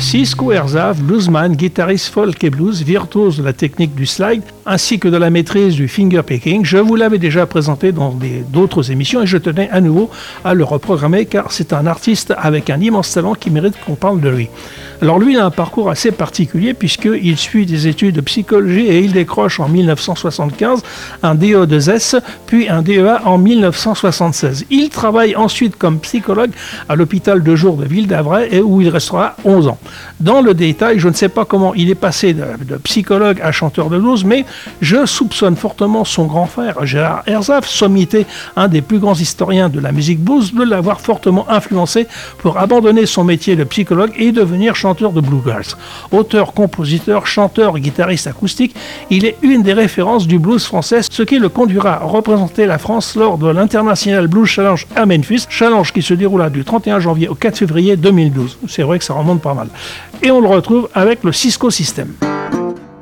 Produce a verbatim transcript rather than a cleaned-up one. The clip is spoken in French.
Cisco Herzhaft, bluesman, guitariste folk et blues, virtuose de la technique du slide, ainsi que de la maîtrise du fingerpicking. Je vous l'avais déjà présenté dans des, d'autres émissions et je tenais à nouveau à le reprogrammer car c'est un artiste avec un immense talent qui mérite qu'on parle de lui. Alors lui, il a un parcours assez particulier puisqu'il suit des études de psychologie et il décroche en dix-neuf cent soixante-quinze un D E deux S, puis un D E A en dix-neuf cent soixante-seize. Il travaille ensuite comme psychologue à l'hôpital de jour de Ville-d'Avray et où il restera onze ans. Dans le détail, je ne sais pas comment il est passé de, de psychologue à chanteur de blues, mais je soupçonne fortement son grand frère Gérard Herzhaft, sommité, un des plus grands historiens de la musique blues, de l'avoir fortement influencé pour abandonner son métier de psychologue et devenir chanteur de bluegrass. Auteur, compositeur, chanteur, guitariste acoustique, il est une des références du blues français, ce qui le conduira à représenter la France lors de l'International Blues Challenge à Memphis, challenge qui se déroula du trente et un janvier au quatre février deux mille douze. C'est vrai que ça remonte pas mal. Et on le retrouve avec le Cisco System.